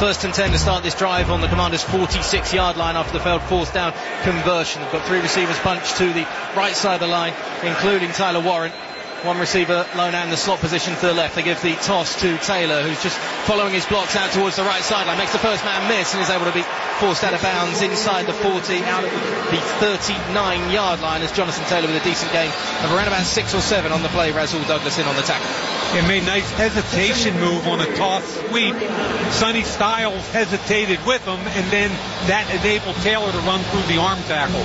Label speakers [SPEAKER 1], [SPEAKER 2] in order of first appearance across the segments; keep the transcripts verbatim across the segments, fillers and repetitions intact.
[SPEAKER 1] First and ten to start this drive on the Commanders' forty-six yard line after the failed fourth down conversion. They've got three receivers bunched to the right side of the line, including Tyler Warren. One receiver lone out in the slot position to the left. They give the toss to Taylor, who's just following his blocks out towards the right sideline. Makes the first man miss and is able to be forced out of bounds inside the forty, out of the thirty-nine yard line, as Jonathan Taylor with a decent gain of around about six or seven on the play. Rasul Douglas in on the tackle.
[SPEAKER 2] It made a nice hesitation move on a toss sweep. Sonny Styles hesitated with him, and then that enabled Taylor to run through the arm tackle.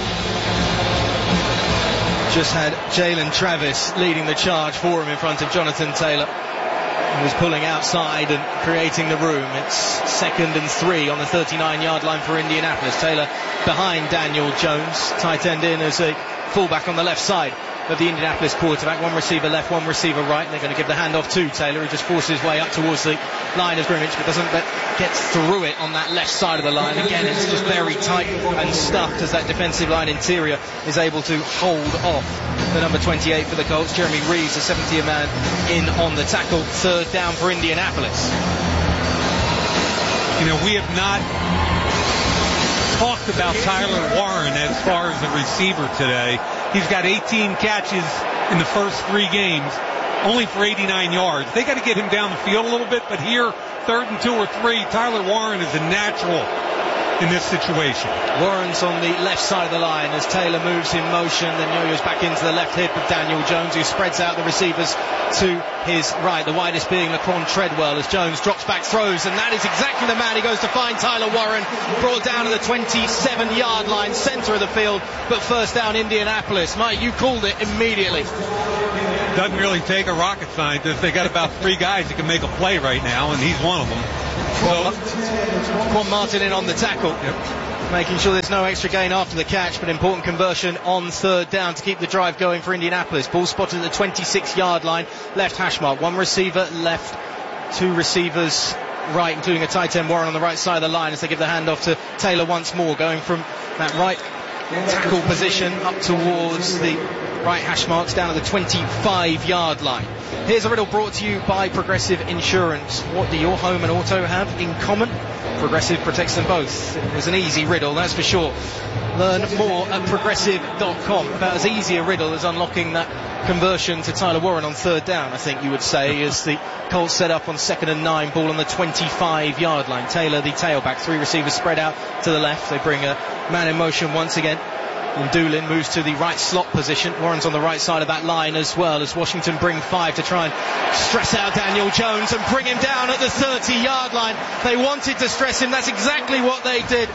[SPEAKER 1] Just had Jalen Travis leading the charge for him in front of Jonathan Taylor. He was pulling outside and creating the room. It's second and three on the thirty-nine yard line for Indianapolis. Taylor behind Daniel Jones, tight end in as a fullback on the left side of the Indianapolis quarterback. One receiver left, one receiver right. They're going to give the handoff to Taylor, who just forces his way up towards the line of scrimmage, but doesn't get through it on that left side of the line. Again, it's just very tight and stuffed as that defensive line interior is able to hold off the number twenty-eight for the Colts. Jeremy Reeves, the seventieth man, in on the tackle. Third down for Indianapolis.
[SPEAKER 2] You know, we have not talked about Tyler Warren as far as a receiver today. He's got eighteen catches in the first three games, only for eighty-nine yards. They got to get him down the field a little bit, but here, third and two or three, Tyler Warren is a natural in this situation.
[SPEAKER 1] Warren's on the left side of the line as Taylor moves in motion, then yo-yos back into the left hip of Daniel Jones, who spreads out the receivers to his right, the widest being Laquan Treadwell, as Jones drops back, throws, and that is exactly the man he goes to find. Tyler Warren brought down to the twenty-seven yard line, center of the field, but first down Indianapolis. Mike, you called it immediately.
[SPEAKER 2] Doesn't really take a rocket scientist. They got about three guys that can make a play right now, and he's one of them.
[SPEAKER 1] So, Quan Martin in on the tackle. Yep. Making sure there's no extra gain after the catch, but important conversion on third down to keep the drive going for Indianapolis. Ball spotted at the twenty-six yard line, left hash mark. One receiver left, two receivers right, including a tight end Warren on the right side of the line as they give the handoff to Taylor once more, going from that right tackle position up towards the right hash marks down at the twenty-five yard line. Here's a riddle brought to you by Progressive Insurance. What do your home and auto have in common? Progressive protects them both. It was an easy riddle, that's for sure. Learn more at progressive dot com. About as easy a riddle as unlocking that conversion to Tyler Warren on third down, I think you would say, as the Colts set up on second and nine, ball on the twenty-five yard line. Taylor, the tailback, three receivers spread out to the left. They bring a man in motion once again. And Doolin moves to the right slot position. Warren's on the right side of that line as well, as Washington bring five to try and stress out Daniel Jones and bring him down at the thirty yard line. They wanted to stress him. That's exactly what they did.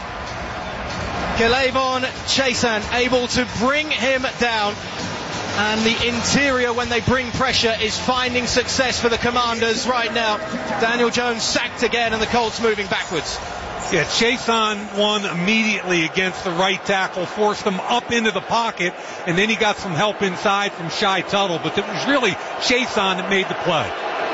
[SPEAKER 1] K'Lavon Chaisson able to bring him down. And the interior, when they bring pressure, is finding success for the Commanders right now. Daniel Jones sacked again, and the Colts moving backwards.
[SPEAKER 2] Yeah, Chaisson won immediately against the right tackle, forced him up into the pocket, and then he got some help inside from Shy Tuttle, but it was really Chaisson that made the play.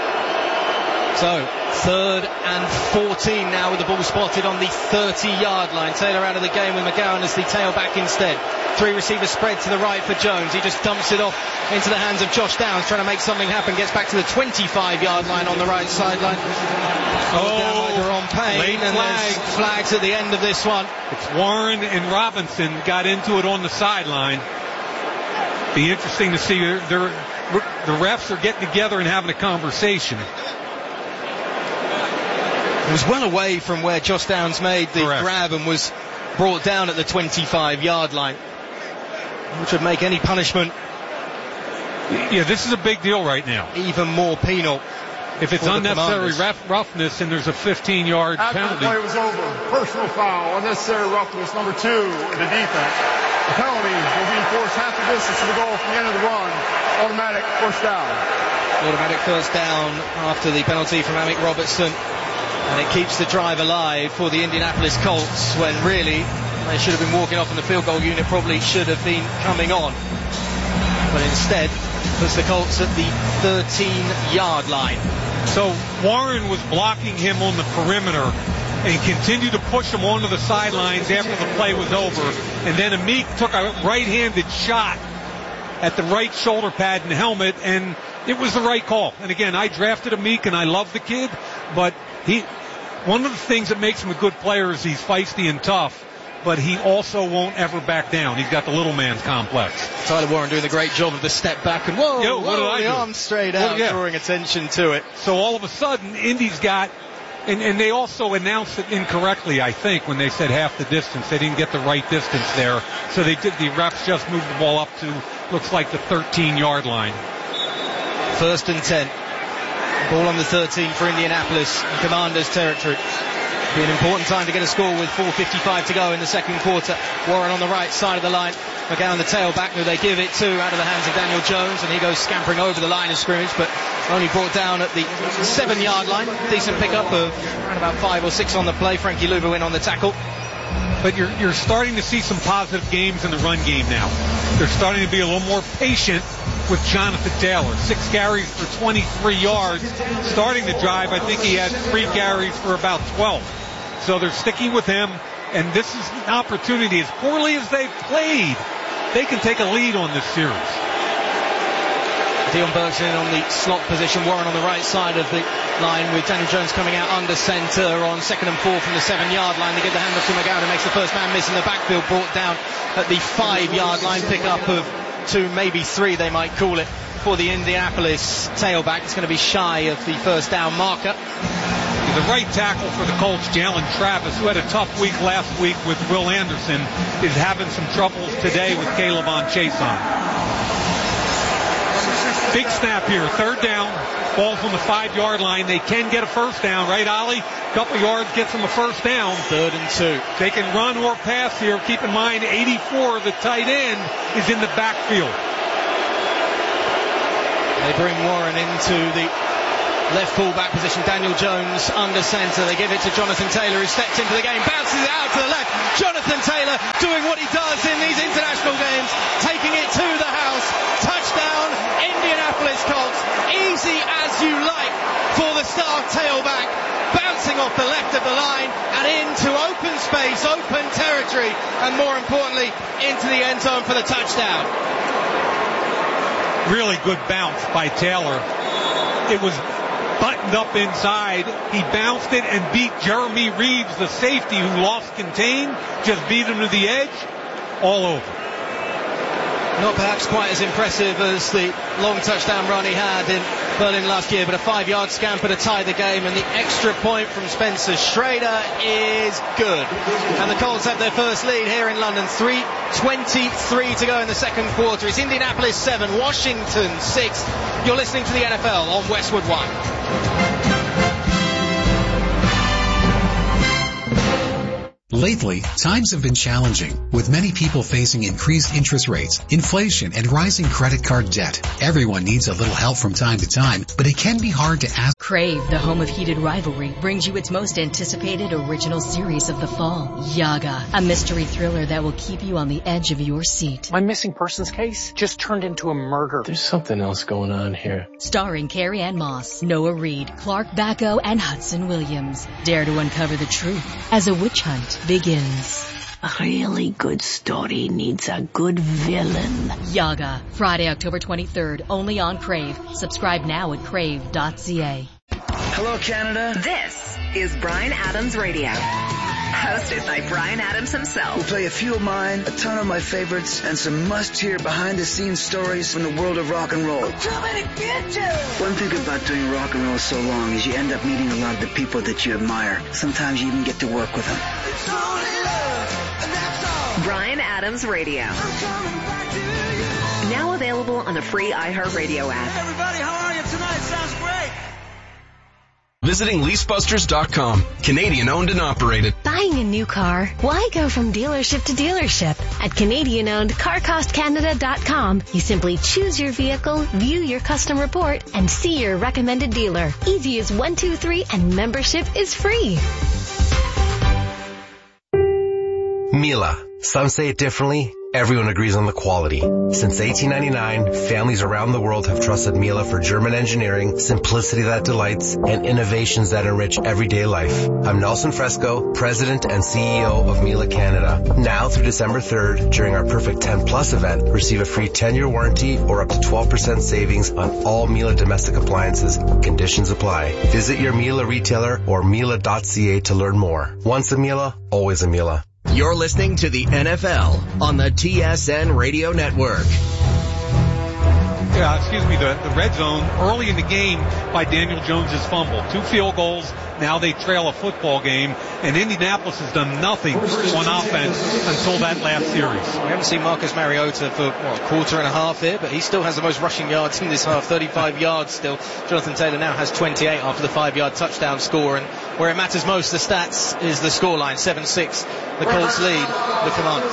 [SPEAKER 1] So, third and fourteen now with the ball spotted on the thirty yard line. Taylor out of the game with McGowan as the tailback instead. Three receivers spread to the right for Jones. He just dumps it off into the hands of Josh Downs, trying to make something happen. Gets back to the twenty-five yard line on the right sideline.
[SPEAKER 2] Oh,
[SPEAKER 1] down by Deron Payne,
[SPEAKER 2] late
[SPEAKER 1] and
[SPEAKER 2] flag.
[SPEAKER 1] there's flags at the end of this one.
[SPEAKER 2] It's Warren and Robinson got into it on the sideline. Be interesting to see. They're, they're, the refs are getting together and having a conversation.
[SPEAKER 1] It was well away from where Josh Downs made the
[SPEAKER 2] Correct.
[SPEAKER 1] grab and was brought down at the twenty-five yard line, which would make any punishment
[SPEAKER 2] Yeah, this is a big deal right now.
[SPEAKER 1] even more penal.
[SPEAKER 2] If it's unnecessary rough, roughness and there's a fifteen yard
[SPEAKER 3] After
[SPEAKER 2] penalty.
[SPEAKER 3] the play was over, personal foul, unnecessary roughness, number two, the defense. The penalty will be enforced half the distance to the goal from the end of the run. Automatic first down.
[SPEAKER 1] Automatic first down after the penalty from Amick Robertson. And it keeps the drive alive for the Indianapolis Colts, when really they should have been walking off and the field goal unit probably should have been coming on. But instead, puts the Colts at the thirteen yard line.
[SPEAKER 2] So Warren was blocking him on the perimeter and continued to push him onto the sidelines after the play was over. And then Amick took a right-handed shot at the right shoulder pad and helmet, and it was the right call. And again, I drafted Amick and I love the kid, but he one of the things that makes him a good player is he's feisty and tough, but he also won't ever back down. He's got the little man's complex.
[SPEAKER 1] Tyler Warren doing a great job of the step back and whoa,
[SPEAKER 2] Yo,
[SPEAKER 1] whoa
[SPEAKER 2] what did I
[SPEAKER 1] the
[SPEAKER 2] do?
[SPEAKER 1] arm straight out,
[SPEAKER 2] Well, yeah.
[SPEAKER 1] drawing attention to it.
[SPEAKER 2] So all of a sudden, Indy's got, and, and they also announced it incorrectly, I think, when they said half the distance. They didn't get the right distance there. So they did, the refs just moved the ball up to, looks like the thirteen-yard line.
[SPEAKER 1] First and ten. Ball on the thirteen for Indianapolis, Commanders territory. Be an important time to get a score with four fifty-five to go in the second quarter. Warren on the right side of the line. Again on the tailback who they give it to out of the hands of Daniel Jones, and he goes scampering over the line of scrimmage, but only brought down at the seven-yard line. Decent pickup of around about five or six on the play. Frankie Louva went on the tackle.
[SPEAKER 2] But you're, you're starting to see some positive games in the run game now. They're starting to be a little more patient with Jonathan Taylor. Six carries for twenty-three yards. Starting the drive, I think he had three carries for about twelve. So they're sticking with him, and this is an opportunity. As poorly as they've played, they can take a lead on this series.
[SPEAKER 1] Dion Burks in on the slot position. Warren on the right side of the line with Daniel Jones coming out under centre on second and four from the seven-yard line. They give the handoff to McGowan, who makes the first man miss in the backfield, brought down at the five-yard line. Pickup of two, maybe three they might call it, for the Indianapolis tailback. It's going to be shy of the first down marker.
[SPEAKER 2] The right tackle for the Colts, Jalen Travis, who had a tough week last week with Will Anderson, is having some troubles today with Caleb on Chason. Big snap here, third down, ball's on the five-yard line. They can get a first down, right, Ollie? Couple yards gets them a first down.
[SPEAKER 1] Third and two.
[SPEAKER 2] They can run or pass here. Keep in mind, eighty-four, the tight end, is in the backfield.
[SPEAKER 1] They bring Warren into the left fullback position. Daniel Jones under centre. They give it to Jonathan Taylor, who steps into the game, bounces it out to the left. Jonathan Taylor doing what he does in these international games, taking it to the house. Touchdown, Indianapolis Colts. Easy as you like for the star tailback, bouncing off the left of the line and into open space, open territory, and more importantly, into the end zone for the touchdown.
[SPEAKER 2] Really good bounce by Taylor. It was buttoned up inside. He bounced it and beat Jeremy Reeves, the safety, who lost contain, just beat him to the edge, all over.
[SPEAKER 1] Not perhaps quite as impressive as the long touchdown run he had in Berlin last year, but a five-yard scamper to tie the game, and the extra point from Spencer Schrader is good. And the Colts have their first lead here in London. three twenty-three to go in the second quarter. It's Indianapolis seven, Washington six. You're listening to the N F L on Westwood One.
[SPEAKER 4] Lately, times have been challenging, with many people facing increased interest rates, inflation, and rising credit card debt. Everyone needs a little help from time to time, but it can be hard to ask.
[SPEAKER 5] Crave, the home of heated rivalry, brings you its most anticipated original series of the fall, Yaga, a mystery thriller that will keep you on the edge of your seat.
[SPEAKER 6] My missing persons case just turned into a murder.
[SPEAKER 7] There's something else going on here.
[SPEAKER 5] Starring Carrie Ann Moss, Noah Reid, Clark Bacco, and Hudson Williams. Dare to uncover the truth as a witch hunt begins.
[SPEAKER 8] A really good story needs a good villain.
[SPEAKER 5] Yaga, Friday, October twenty-third, only on Crave. Subscribe now at crave dot c a.
[SPEAKER 9] Hello, Canada.
[SPEAKER 10] This is Bryan Adams Radio, hosted by Bryan Adams himself.
[SPEAKER 9] We'll play a few of mine, a ton of my favorites, and some must-hear behind-the-scenes stories from the world of rock and roll. One thing about doing rock and roll so long is you end up meeting a lot of the people that you admire. Sometimes you even get to work with them.
[SPEAKER 10] Bryan Adams Radio. Now available on the free iHeartRadio app.
[SPEAKER 11] Everybody, how are you tonight? Sounds great.
[SPEAKER 12] Visiting lease busters dot com. Canadian owned and operated.
[SPEAKER 13] Buying a new car? Why go from dealership to dealership? At Canadian owned car cost canada dot com, you simply choose your vehicle, view your custom report, and see your recommended dealer. Easy as one, two, three, and membership is free.
[SPEAKER 14] Mila. Some say it differently. Everyone agrees on the quality. Since eighteen ninety-nine, families around the world have trusted Miele for German engineering, simplicity that delights, and innovations that enrich everyday life. I'm Nelson Fresco, President and C E O of Miele Canada. Now through December third, during our Perfect ten Plus event, receive a free ten-year warranty or up to twelve percent savings on all Miele domestic appliances. Conditions apply. Visit your Miele retailer or miele dot c a to learn more. Once a Miele, always a Miele.
[SPEAKER 15] You're listening to the N F L on the T S N Radio Network.
[SPEAKER 2] Yeah, excuse me, the, the red zone early in the game by Daniel Jones's fumble. Two field goals. Now they trail a football game, and Indianapolis has done nothing on offense until that last series.
[SPEAKER 1] We haven't seen Marcus Mariota for what, a quarter and a half here, but he still has the most rushing yards in this half, thirty-five yards still. Jonathan Taylor now has twenty-eight after the five-yard touchdown score, and where it matters most, the stats, is the scoreline, seven six. The Colts lead the Commanders.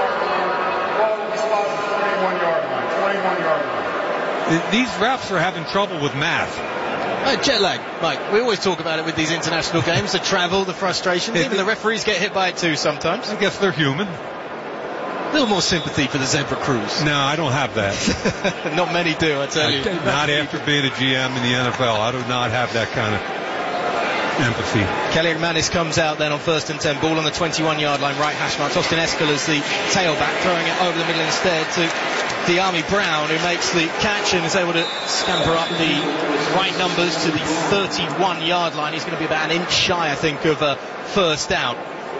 [SPEAKER 2] These refs are having trouble with math.
[SPEAKER 1] Uh, jet lag, Mike. We always talk about it with these international games, the travel, the frustrations. Even the referees get hit by it too sometimes.
[SPEAKER 2] I guess they're human.
[SPEAKER 1] A little more sympathy for the Zebra Crews.
[SPEAKER 2] No, I don't have that.
[SPEAKER 1] Not many do, I tell you.
[SPEAKER 2] Not after being a G M in the N F L. I do not have that kind of empathy.
[SPEAKER 1] Kelly McManus comes out then on first and ten. Ball on the twenty-one-yard line, right hash marks. Austin Eckler as the tailback, throwing it over the middle instead to De'Ami Brown, who makes the catch and is able to scamper up the right numbers to the thirty-one-yard line. He's going to be about an inch shy, I think, of a first down.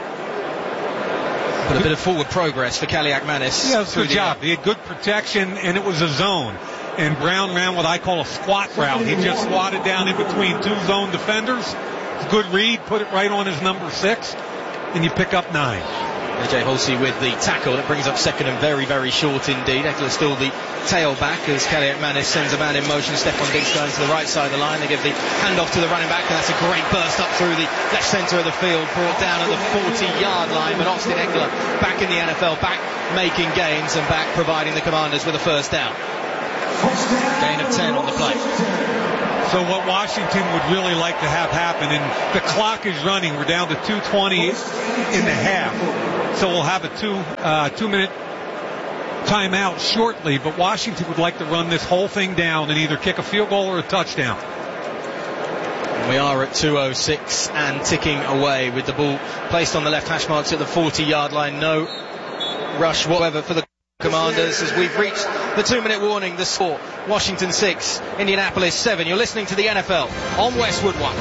[SPEAKER 1] But a bit of forward progress for Kelly McManus.
[SPEAKER 2] Yeah, good job. He had good protection, and it was a zone. And Brown ran what I call a squat route. He just squatted down in between two zone defenders. Good read, put it right on his number six, and you pick up nine.
[SPEAKER 1] A J Halsey with the tackle. It brings up second and very, very short indeed. Eckler still the tailback as Kelly McManus sends a man in motion. Stephon Diggs going to the right side of the line. They give the handoff to the running back, and that's a great burst up through the left centre of the field, brought down at the forty-yard line. But Austin Eckler back in the N F L, back making gains and back providing the Commanders with a first down. Gain of ten on the play.
[SPEAKER 2] So what Washington would really like to have happen, and the clock is running. We're down to two twenty in the half. So we'll have a two, uh, two minute timeout shortly, but Washington would like to run this whole thing down and either kick a field goal or a touchdown.
[SPEAKER 1] We are at two oh six and ticking away with the ball placed on the left hash marks at the forty-yard line. No rush whatsoever for the Commanders as we've reached the two-minute warning. The score, Washington six, Indianapolis seven. You're listening to the N F L on Westwood One.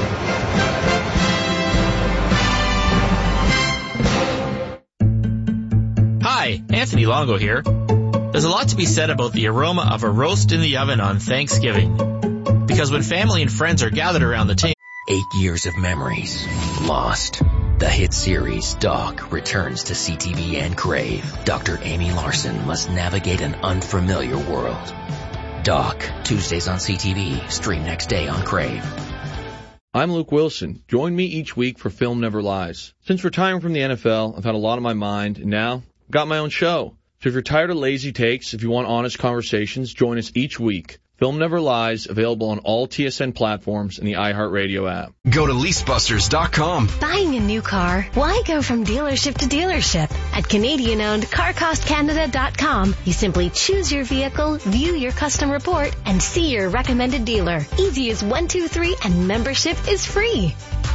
[SPEAKER 16] Hi, Anthony Longo here. There's a lot to be said about the aroma of a roast in the oven on Thanksgiving. Because when family and friends are gathered around the table...
[SPEAKER 17] Eight years of memories lost. The hit series Doc returns to C T V and Crave. Doctor Amy Larson must navigate an unfamiliar world. Doc, Tuesdays on C T V, stream next day on Crave.
[SPEAKER 18] I'm Luke Wilson. Join me each week for Film Never Lies. Since retiring from the N F L, I've had a lot on my mind, and now I've got my own show. So if you're tired of lazy takes, if you want honest conversations, join us each week. Film Never Lies, available on all T S N platforms and the iHeartRadio app.
[SPEAKER 12] Go to lease busters dot com.
[SPEAKER 13] Buying a new car? Why go from dealership to dealership? At Canadian-owned car cost canada dot com, you simply choose your vehicle, view your custom report, and see your recommended dealer. Easy as one, two, three, and membership is free.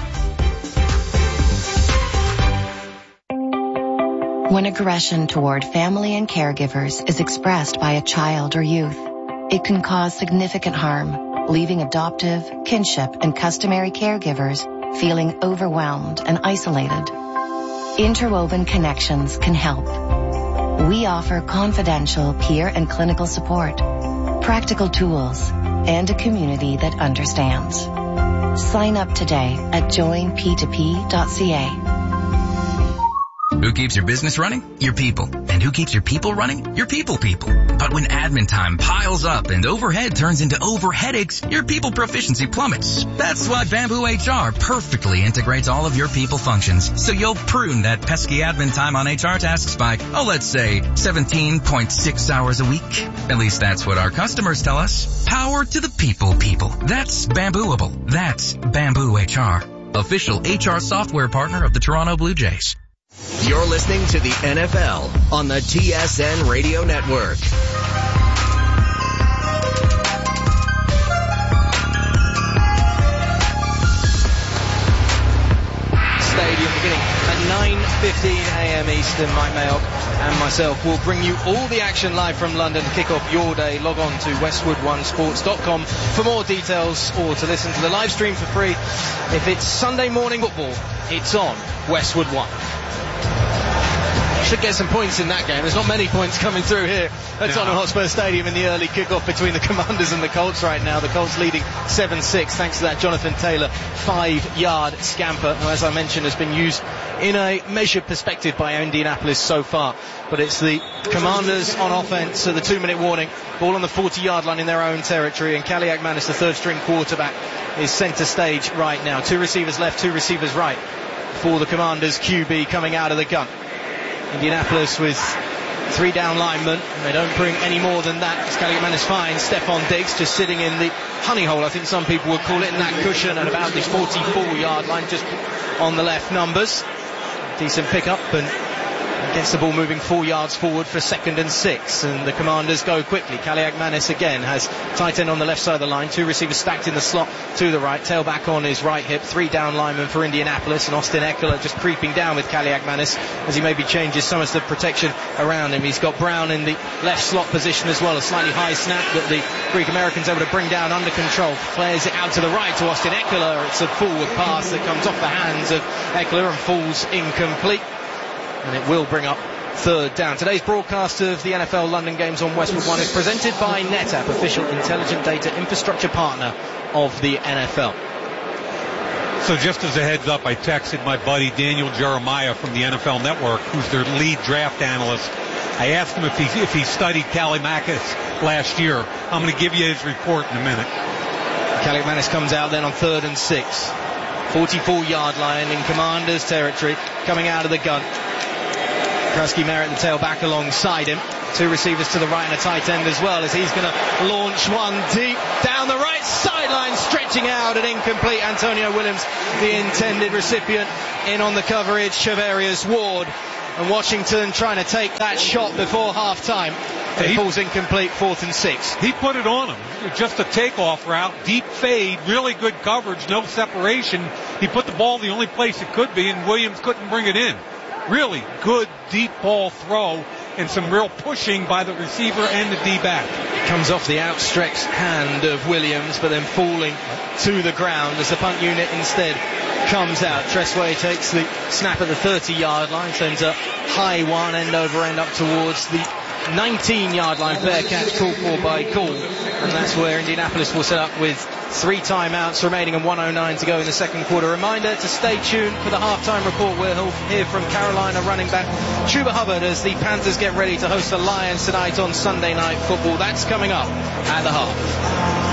[SPEAKER 19] When aggression toward family and caregivers is expressed by a child or youth, it can cause significant harm, leaving adoptive, kinship, and customary caregivers feeling overwhelmed and isolated. Interwoven Connections can help. We offer confidential peer and clinical support, practical tools, and a community that understands. Sign up today at join p two p dot c a.
[SPEAKER 20] Who keeps your business running? Your people. And who keeps your people running? Your people people. But when admin time piles up and overhead turns into over headaches, your people proficiency plummets. That's why Bamboo H R perfectly integrates all of your people functions, so you'll prune that pesky admin time on H R tasks by, oh, let's say seventeen point six hours a week. At least that's what our customers tell us. Power to the people people. That's Bambooable. That's Bamboo H R. Official H R software partner of the Toronto Blue Jays.
[SPEAKER 15] You're listening to the N F L on the T S N Radio Network.
[SPEAKER 1] Stadium beginning at nine fifteen a.m. Eastern. Mike Mayock and myself will bring you all the action live from London to kick off your day. Log on to westwood one sports dot com for more details or to listen to the live stream for free. If it's Sunday morning football, it's on Westwood One. Should get some points in that game. There's not many points coming through here at Tottenham no. Hotspur Stadium in the early kickoff between the Commanders and the Colts right now. The Colts leading seven six thanks to that Jonathan Taylor five-yard scamper, who, as I mentioned, has been used in a measured perspective by Indianapolis so far. But it's the Commanders on offense at the two-minute warning. Ball on the forty-yard line in their own territory, and Kaliak Manis, the third-string quarterback, is centre stage right now. Two receivers left, two receivers right for the Commanders. Q B coming out of the gun. Indianapolis with three down linemen. They don't bring any more than that. Kaliak Manis finds Stephon Diggs just sitting in the honey hole, I think some people would call it, in that cushion at about the forty-four-yard line, just on the left numbers. Decent pickup, and gets the ball moving four yards forward for second and six, and the Commanders go quickly. Kaliak Manis again has tight end on the left side of the line, two receivers stacked in the slot to the right, tailback on his right hip, three down linemen for Indianapolis, and Austin Ekeler just creeping down with Kaliak Manis as he maybe changes some of the protection around him. He's got Brown in the left slot position as well, a slightly high snap that the Greek Americans able to bring down under control. Flares it out to the right to Austin Ekeler. It's a forward pass that comes off the hands of Ekeler and falls incomplete, and it will bring up third down. Today's broadcast of the N F L London games on Westwood One is presented by NetApp, official intelligent data infrastructure partner of the N F L.
[SPEAKER 2] So just as a heads up, I texted my buddy Daniel Jeremiah from the N F L Network, who's their lead draft analyst. I asked him if he if he studied Kaliakmanis last year. I'm going to give you his report in a minute.
[SPEAKER 1] Kaliak Manis comes out then on third and six. forty-four-yard line in Commanders territory, coming out of the gun. Krusky Merritt, the tailback, alongside him. Two receivers to the right and a tight end as well, as he's going to launch one deep down the right sideline, stretching out and incomplete. Antonio Williams, the intended recipient, in on the coverage. Chavarius Ward and Washington trying to take that shot before half time. It he, falls incomplete, fourth and six.
[SPEAKER 2] He put it on him. Just a takeoff route, deep fade, really good coverage, no separation. He put the ball the only place it could be, and Williams couldn't bring it in. Really good deep ball throw and some real pushing by the receiver and the D-back.
[SPEAKER 1] Comes off the outstretched hand of Williams, but then falling to the ground as the punt unit instead comes out. Tressway takes the snap at the thirty-yard line, sends a high one end over end up towards the nineteen-yard line. Fair catch called for by Gall, and that's where Indianapolis will set up with three timeouts remaining and one oh nine to go in the second quarter. Reminder to stay tuned for the halftime report, where he'll hear from Carolina running back Chuba Hubbard as the Panthers get ready to host the Lions tonight on Sunday Night Football. That's coming up at the half.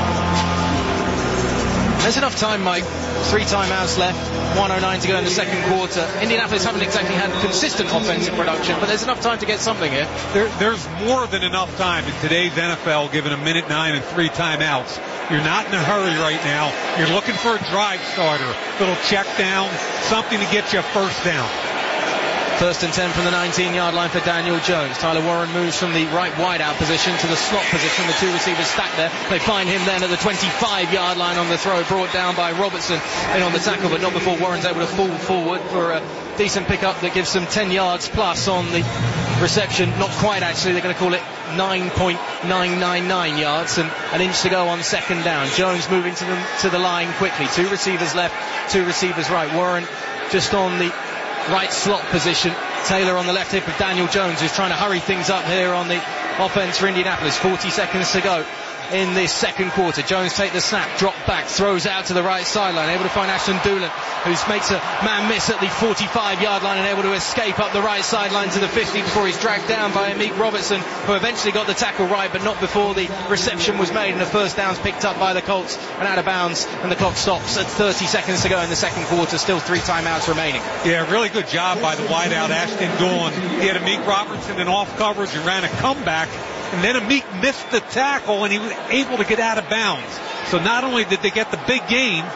[SPEAKER 1] There's enough time, Mike. Three timeouts left, one oh nine to go in the second quarter. Indianapolis haven't exactly had consistent offensive production, but there's enough time to get something here.
[SPEAKER 2] There, there's more than enough time in today's N F L, given a minute nine and three timeouts. You're not in a hurry right now. You're looking for a drive starter, little check down, something to get you a first down.
[SPEAKER 1] First and ten from the nineteen-yard line for Daniel Jones. Tyler Warren moves from the right wide-out position to the slot position. The two receivers stacked there. They find him then at the twenty-five-yard line on the throw, brought down by Robertson in on the tackle, but not before Warren's able to fall forward for a decent pickup that gives them ten yards plus on the reception. Not quite, actually. They're going to call it nine point nine nine nine yards, and an inch to go on second down. Jones moving to the, to the line quickly. Two receivers left, two receivers right. Warren just on the right slot position. Taylor on the left hip of Daniel Jones, who's trying to hurry things up here on the offense for Indianapolis. forty seconds to go in this second quarter. Jones take the snap, drop back, throws out to the right sideline, able to find Ashton Doolan, who makes a man miss at the forty-five-yard line and able to escape up the right sideline to the fifty before he's dragged down by Amik Robertson, who eventually got the tackle right, but not before the reception was made and the first down's picked up by the Colts and out of bounds, and the clock stops at thirty seconds to go in the second quarter. Still three timeouts remaining.
[SPEAKER 2] Yeah, really good job by the wideout Ashton Doolan. He had Amik Robertson in off coverage and ran a comeback. And then Amik missed the tackle, and he was able to get out of bounds. So not only did they get the big gain,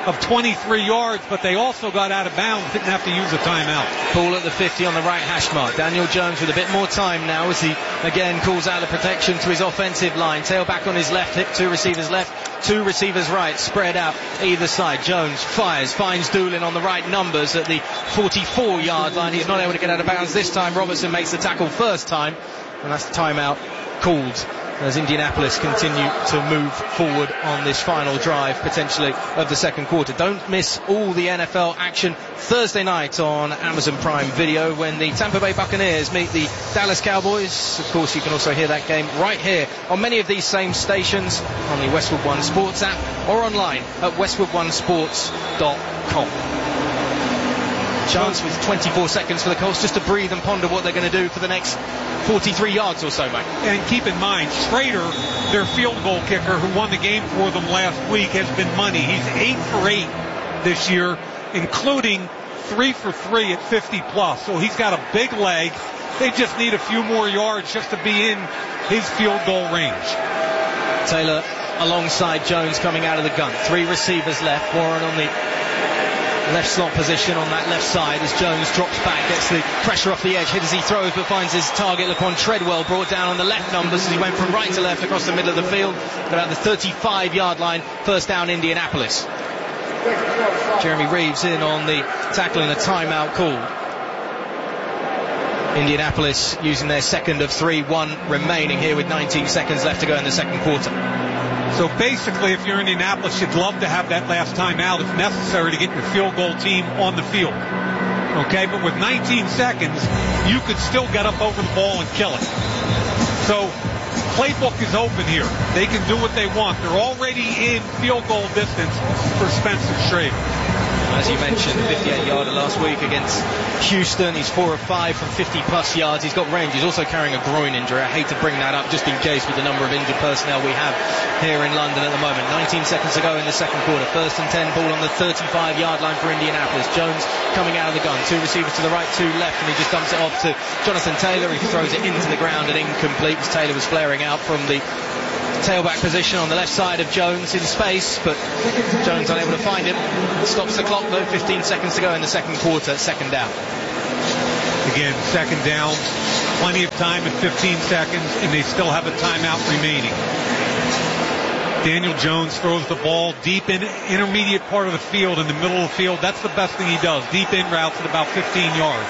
[SPEAKER 2] of twenty-three yards, but they also got out of bounds, didn't have to use a timeout.
[SPEAKER 1] Ball at the fifty on the right hash mark. Daniel Jones with a bit more time now as he again calls out the protection to his offensive line. Tailback on his left hip, two receivers left, two receivers right, spread out either side. Jones fires, finds Doolin on the right numbers at the forty-four yard line. He's not able to get out of bounds this time. Robertson makes the tackle first time, and that's the timeout called as Indianapolis continue to move forward on this final drive, potentially, of the second quarter. Don't miss all the N F L action Thursday night on Amazon Prime Video when the Tampa Bay Buccaneers meet the Dallas Cowboys. Of course, you can also hear that game right here on many of these same stations on the Westwood One Sports app or online at westwood one sports dot com. Chance with twenty-four seconds for the Colts just to breathe and ponder what they're going to do for the next forty-three yards or so, mate.
[SPEAKER 2] And keep in mind, Schrader, their field goal kicker who won the game for them last week, has been money. He's eight for eight this year, including three for three at fifty plus. So he's got a big leg. They just need a few more yards just to be in his field goal range.
[SPEAKER 1] Taylor alongside Jones coming out of the gun. Three receivers left. Warren on the left slot position on that left side as Jones drops back, gets the pressure off the edge, hit as he throws, but finds his target, Laquan Treadwell, brought down on the left numbers as he went from right to left across the middle of the field, about the thirty-five yard line, first down Indianapolis. Jeremy Reeves in on the tackle and a timeout called. Indianapolis using their second of three, one remaining here with nineteen seconds left to go in the second quarter.
[SPEAKER 2] So basically, if you're Indianapolis, you'd love to have that last time out if necessary to get your field goal team on the field. Okay, but with nineteen seconds, you could still get up over the ball and kill it. So playbook is open here. They can do what they want. They're already in field goal distance for Spencer Schrader.
[SPEAKER 1] As you mentioned, fifty-eight yarder last week against Houston. He's four of five from fifty plus yards. He's got range. He's also carrying a groin injury. I hate to bring that up just in case with the number of injured personnel we have here in London at the moment. nineteen seconds to go in the second quarter. First and ten, ball on the thirty-five yard line for Indianapolis. Jones coming out of the gun. Two receivers to the right, two left, and he just dumps it off to Jonathan Taylor. He throws it into the ground and incomplete. Taylor was flaring out from the tailback position on the left side of Jones in space, but Jones unable to find him. Stops the clock though, fifteen seconds to go in the second quarter, second down.
[SPEAKER 2] Again, second down, plenty of time at fifteen seconds, and they still have a timeout remaining. Daniel Jones throws the ball deep in intermediate part of the field, in the middle of the field. That's the best thing he does. Deep in routes at about fifteen yards.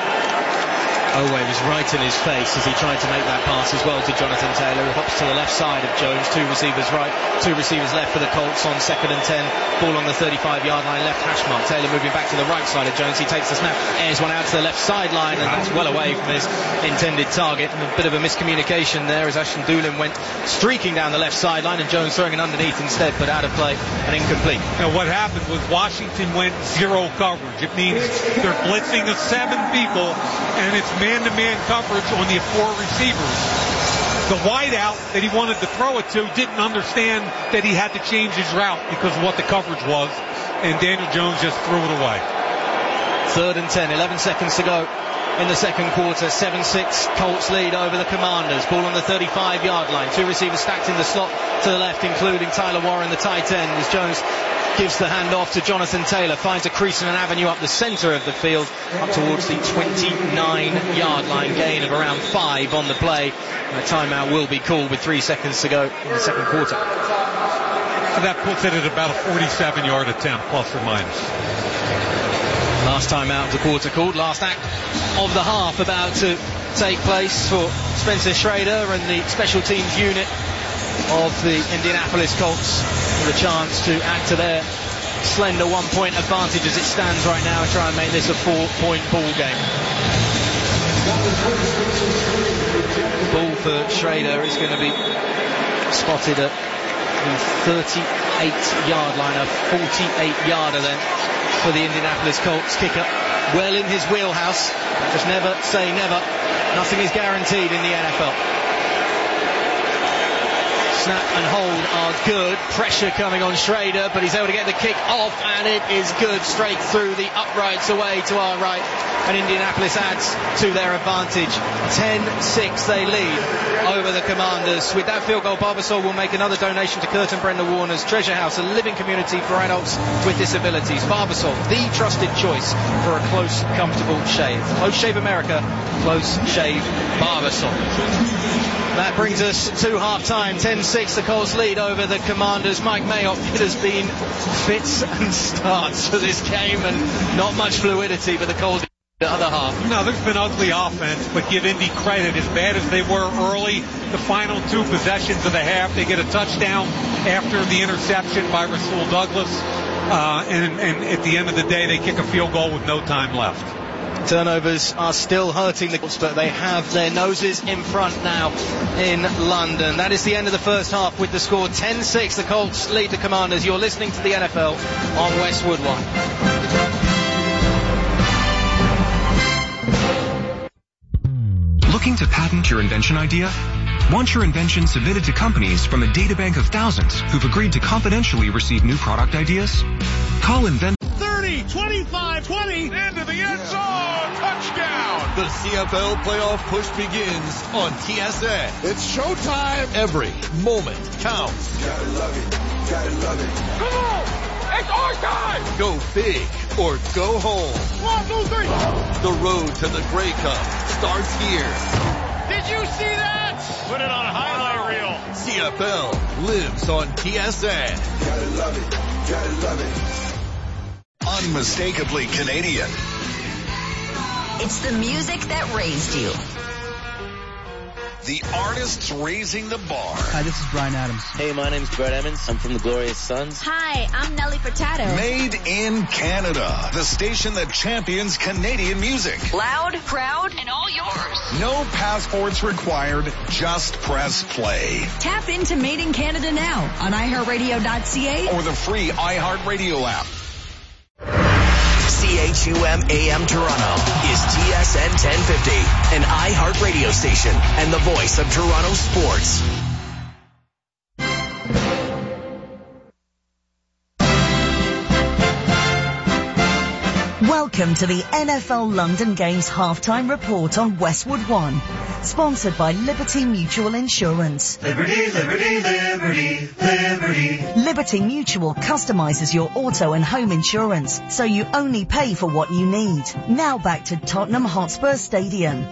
[SPEAKER 1] Owe was right in his face as he tried to make that pass as well to Jonathan Taylor, who hops to the left side of Jones. Two receivers right, two receivers left for the Colts on second and ten. Ball on the thirty-five yard line, left hash mark. Taylor moving back to the right side of Jones. He takes the snap, airs one out to the left sideline, and that's well away from his intended target. And a bit of a miscommunication there as Ashton Doolin went streaking down the left sideline and Jones throwing it underneath instead, but out of play and incomplete.
[SPEAKER 2] Now what happened was Washington went zero coverage. It means they're blitzing the seven people, and it's man-to-man coverage on the four receivers. The wideout that he wanted to throw it to didn't understand that he had to change his route because of what the coverage was, and Daniel Jones just threw it away.
[SPEAKER 1] Third and ten, eleven seconds to go in the second quarter. seven six Colts lead over the Commanders. Ball on the thirty-five yard line. Two receivers stacked in the slot to the left, including Tyler Warren, the tight end, as Jones gives the handoff to Jonathan Taylor, finds a crease and an avenue up the centre of the field, up towards the twenty-nine yard line, gain of around five on the play. And a timeout will be called with three seconds to go in the second quarter.
[SPEAKER 2] And that puts it at about a forty-seven yard attempt, plus or minus.
[SPEAKER 1] Last timeout of the quarter called, last act of the half about to take place for Spencer Schrader and the special teams unit of the Indianapolis Colts, with a chance to add to their slender one-point advantage as it stands right now and try and make this a four-point ball game. Ball for Schrader is going to be spotted at the thirty-eight yard line, a forty-eight yarder then for the Indianapolis Colts kicker. Well in his wheelhouse. Just never say never. Nothing is guaranteed in the N F L. Snap and hold are good. Pressure coming on Schrader, but he's able to get the kick off, and it is good straight through the uprights away to our right. And Indianapolis adds to their advantage. ten six they lead over the Commanders. With that field goal, Barbasol will make another donation to Kurt and Brenda Warner's Treasure House, a living community for adults with disabilities. Barbasol, the trusted choice for a close, comfortable shave. Close Shave America, Close Shave Barbasol. That brings us to half-time. ten six, the Colts lead over the Commanders. Mike Mayock, it has been fits and starts for this game, and not much fluidity, but the Colts the other half.
[SPEAKER 2] No, there's been ugly offense, but give Indy credit. As bad as they were early, the final two possessions of the half, they get a touchdown after the interception by Rasul Douglas, uh, and, and at the end of the day, they kick a field goal with no time left.
[SPEAKER 1] Turnovers are still hurting the Colts, but they have their noses in front now in London. That is the end of the first half with the score ten six. The Colts lead the Commanders. You're listening to the N F L on Westwood One.
[SPEAKER 21] Looking to patent your invention idea? Want your invention submitted to companies from a databank of thousands who've agreed to confidentially receive new product ideas? Call Invent.
[SPEAKER 11] thirty, twenty-five, twenty, into the end zone, touchdown!
[SPEAKER 22] The C F L playoff push begins on T S N.
[SPEAKER 11] It's showtime!
[SPEAKER 22] Every moment counts.
[SPEAKER 11] Gotta love it, gotta love it. Come on! It's our time!
[SPEAKER 22] Go big or go home.
[SPEAKER 11] One, two, three!
[SPEAKER 22] The road to the Grey Cup starts here.
[SPEAKER 11] Did you see that? Put it on a highlight reel.
[SPEAKER 22] C F L lives on T S N.
[SPEAKER 11] Gotta love it, gotta love it.
[SPEAKER 22] Unmistakably Canadian.
[SPEAKER 10] It's the music that raised you.
[SPEAKER 22] The artists raising the bar.
[SPEAKER 23] Hi, this is Bryan Adams.
[SPEAKER 24] Hey, my name's Brett Emmons. I'm from the Glorious Sons.
[SPEAKER 10] Hi, I'm Nelly Furtado.
[SPEAKER 22] Made in Canada. The station that champions Canadian music.
[SPEAKER 10] Loud, proud, and all yours.
[SPEAKER 22] No passports required. Just press play.
[SPEAKER 10] Tap into Made in Canada now on i heart radio dot c a
[SPEAKER 22] or the free iHeartRadio app.
[SPEAKER 15] C H U M A M Toronto is T S N ten fifty, an iHeart radio station and the voice of Toronto sports.
[SPEAKER 25] Welcome to the N F L London Games halftime report on Westwood One, sponsored by Liberty Mutual Insurance.
[SPEAKER 11] Liberty, liberty, liberty, liberty.
[SPEAKER 25] Liberty Mutual customizes your auto and home insurance, so you only pay for what you need. Now back to Tottenham Hotspur Stadium.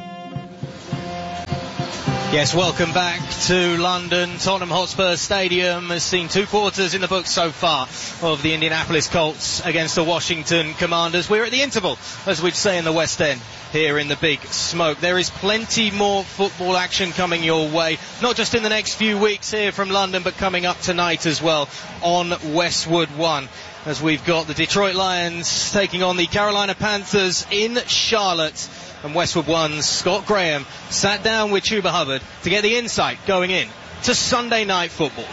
[SPEAKER 1] Yes, welcome back to London. Tottenham Hotspur Stadium has seen two quarters in the books so far of the Indianapolis Colts against the Washington Commanders. We're at the interval, as we'd say in the West End, here in the Big Smoke. There is plenty more football action coming your way, not just in the next few weeks here from London, but coming up tonight as well on Westwood One, as we've got the Detroit Lions taking on the Carolina Panthers in Charlotte. And Westwood One's Scott Graham sat down with Chuba Hubbard to get the insight going in to Sunday Night Football.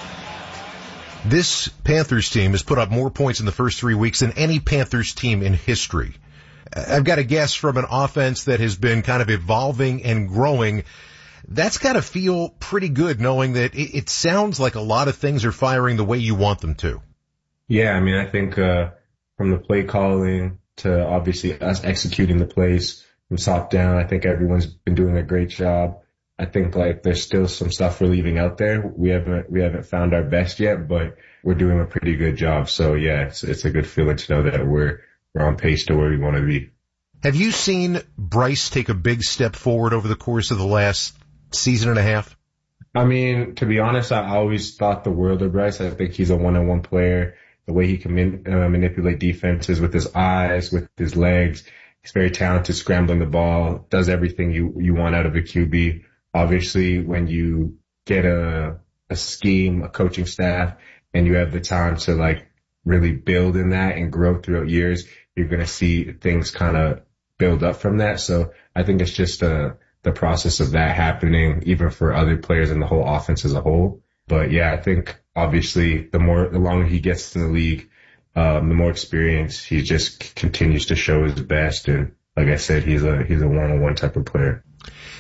[SPEAKER 26] This Panthers team has put up more points in the first three weeks than any Panthers team in history. I've got a guess from an offense that has been kind of evolving and growing. That's got to feel pretty good knowing that it, it sounds like a lot of things are firing the way you want them to.
[SPEAKER 27] Yeah, I mean, I think uh from the play calling to obviously us executing the plays from top down, I think everyone's been doing a great job. I think like there's still some stuff we're leaving out there. We haven't we haven't found our best yet, but we're doing a pretty good job. So yeah, it's it's a good feeling to know that we're we're on pace to where we want to be.
[SPEAKER 26] Have you seen Bryce take a big step forward over the course of the last season and a half?
[SPEAKER 27] I mean, to be honest, I always thought the world of Bryce. I think he's a one-on-one player. The way he can man, uh, manipulate defenses with his eyes, with his legs. He's very talented scrambling the ball, does everything you, you want out of a Q B. Obviously, when you get a, a scheme, a coaching staff, and you have the time to like really build in that and grow throughout years, you're going to see things kind of build up from that. So I think it's just uh, the process of that happening, even for other players in the whole offense as a whole. But yeah, I think obviously the more, the longer he gets in the league, Um, the more experience, he just c- continues to show his best. And like I said, he's a, he's a one-on-one type of player.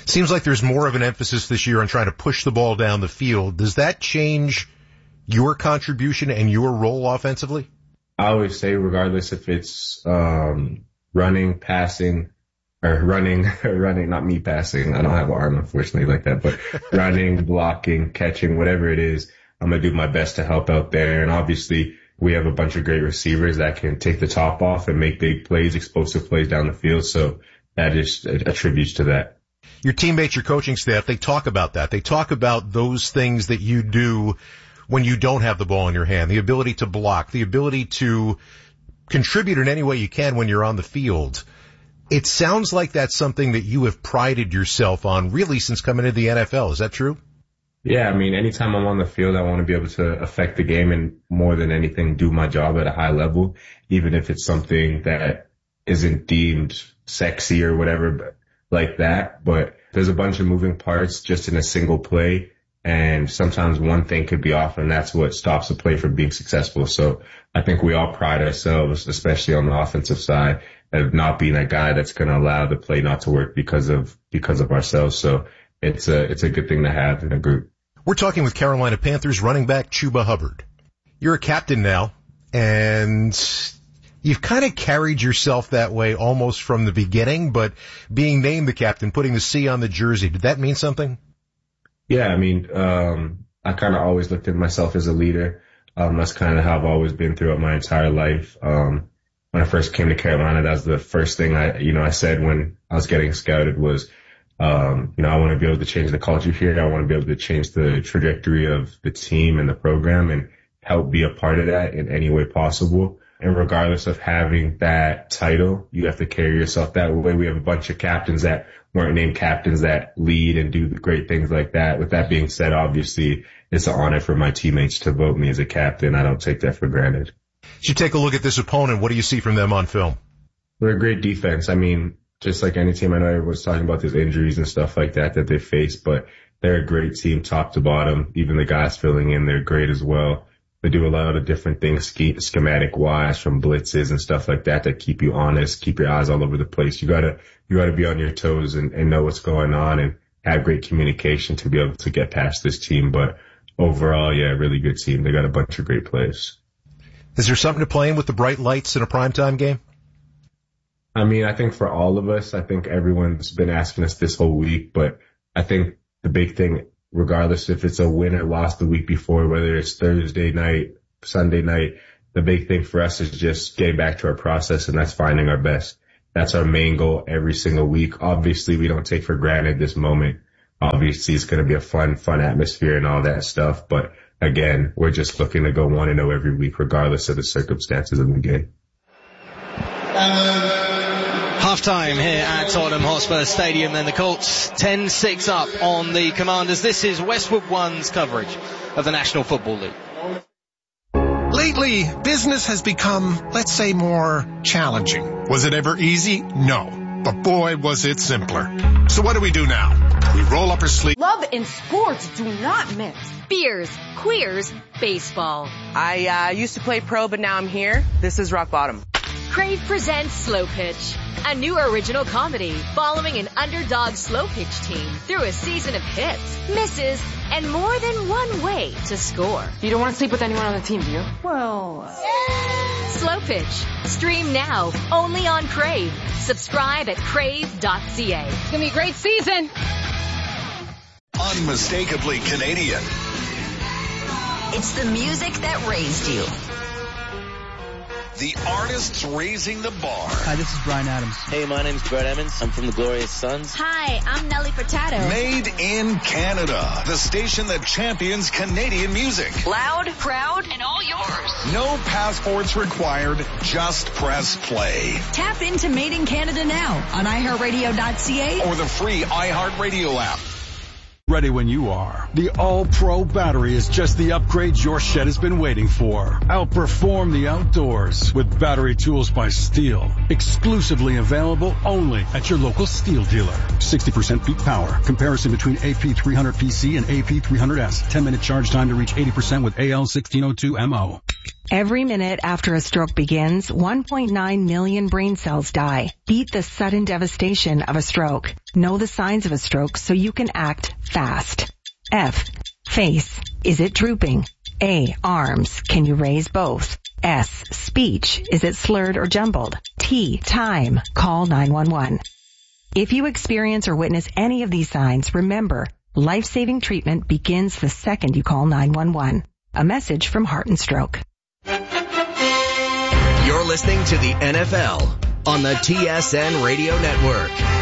[SPEAKER 26] Seems like there's more of an emphasis this year on trying to push the ball down the field. Does that change your contribution and your role offensively?
[SPEAKER 27] I always say, regardless if it's um running, passing, or running, running, not me passing. I don't have an arm, unfortunately, like that, but running, blocking, catching, whatever it is, I'm going to do my best to help out there. And obviously, we have a bunch of great receivers that can take the top off and make big plays, explosive plays down the field. So that is attributes to that.
[SPEAKER 26] Your teammates, your coaching staff, they talk about that. They talk about those things that you do when you don't have the ball in your hand, the ability to block, the ability to contribute in any way you can when you're on the field. It sounds like that's something that you have prided yourself on really since coming into the N F L. Is that true?
[SPEAKER 27] Yeah, I mean, anytime I'm on the field, I want to be able to affect the game and more than anything, do my job at a high level, even if it's something that isn't deemed sexy or whatever like that. But there's a bunch of moving parts just in a single play. And sometimes one thing could be off, and that's what stops a play from being successful. So I think we all pride ourselves, especially on the offensive side, of not being a guy that's going to allow the play not to work because of because of ourselves. So it's a it's a good thing to have in a group.
[SPEAKER 26] We're talking with Carolina Panthers running back Chuba Hubbard. You're a captain now, and you've kind of carried yourself that way almost from the beginning, but being named the captain, putting the C on the jersey, did that mean something?
[SPEAKER 27] Yeah, I mean, um, I kind of always looked at myself as a leader. Um, that's kind of how I've always been throughout my entire life. Um, when I first came to Carolina, that was the first thing I, you know, I said when I was getting scouted was, um, you know, I want to be able to change the culture here. I want to be able to change the trajectory of the team and the program and help be a part of that in any way possible. And regardless of having that title, you have to carry yourself that way. We have a bunch of captains that weren't named captains that lead and do great things like that. With that being said, obviously, it's an honor for my teammates to vote me as a captain. I don't take that for granted.
[SPEAKER 26] You take a look at this opponent. What do you see from them on film?
[SPEAKER 27] They're a great defense. I mean, just like any team, I know everyone's talking about these injuries and stuff like that that they face, but they're a great team top to bottom. Even the guys filling in, they're great as well. They do a lot of different things schematic wise, from blitzes and stuff like that, that keep you honest, keep your eyes all over the place. You gotta, you gotta be on your toes and, and know what's going on and have great communication to be able to get past this team. But overall, yeah, really good team. They got a bunch of great players.
[SPEAKER 26] Is there something to playing with the bright lights in a primetime game?
[SPEAKER 27] I mean, I think for all of us, I think everyone's been asking us this whole week, but I think the big thing, regardless if it's a win or loss the week before, whether it's Thursday night, Sunday night, the big thing for us is just getting back to our process, and that's finding our best. That's our main goal every single week. Obviously, we don't take for granted this moment. Obviously, it's going to be a fun, fun atmosphere and all that stuff. But again, we're just looking to go one and oh every week, regardless of the circumstances of the game.
[SPEAKER 1] Half-time here at Tottenham Hotspur Stadium, and the Colts ten six up on the Commanders. This is Westwood One's coverage of the National Football League.
[SPEAKER 3] Lately, business has become, let's say, more challenging. Was it ever easy? No. But boy, was it simpler. So what do we do now? We roll up our sleeves.
[SPEAKER 4] Love and sports do not mix.
[SPEAKER 5] Beers, queers, baseball.
[SPEAKER 4] I uh, used to play pro, but now I'm here. This is rock bottom.
[SPEAKER 5] Crave presents Slow Pitch, a new original comedy following an underdog slow pitch team through a season of hits, misses, and more than one way to score.
[SPEAKER 4] You don't want to sleep with anyone on the team, do you? Well...
[SPEAKER 5] Uh... Slow Pitch. Stream now, only on Crave. Subscribe at crave dot c a.
[SPEAKER 4] It's going to be a great season.
[SPEAKER 22] Unmistakably Canadian.
[SPEAKER 6] It's the music that raised you.
[SPEAKER 22] The artists raising the bar.
[SPEAKER 7] Hi, this is Bryan Adams.
[SPEAKER 24] Hey, my name's Brett Emmons. I'm from the Glorious Sons.
[SPEAKER 6] Hi, I'm Nelly Furtado.
[SPEAKER 22] Made in Canada. The station that champions Canadian music.
[SPEAKER 6] Loud, proud, and all yours.
[SPEAKER 22] No passports required. Just press play.
[SPEAKER 6] Tap into Made in Canada now on i heart radio dot c a
[SPEAKER 22] or the free iHeartRadio app.
[SPEAKER 8] Ready when you are. The All-Pro battery is just the upgrade your shed has been waiting for. Outperform the outdoors with battery tools by Steel. Exclusively available only at your local Steel dealer. sixty percent peak power. Comparison between A P three hundred P C and A P three hundred S. ten minute charge time to reach eighty percent with A L sixteen oh two M O.
[SPEAKER 7] Every minute after a stroke begins, one point nine million brain cells die. Beat the sudden devastation of a stroke. Know the signs of a stroke so you can act fast. F. Face. Is it drooping? A. Arms. Can you raise both? S. Speech. Is it slurred or jumbled? T. Time. Call nine one one. If you experience or witness any of these signs, remember, life-saving treatment begins the second you call nine one one. A message from Heart and Stroke.
[SPEAKER 15] You're listening to the N F L on the T S N Radio Network.